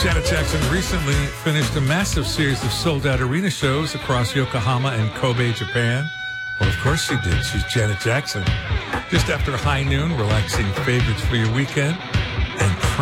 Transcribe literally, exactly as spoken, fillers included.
Janet Jackson recently finished a massive series of sold-out arena shows across Yokohama and Kobe, Japan. Well, of course she did. She's Janet Jackson. Just after high noon, relaxing favorites for your weekend.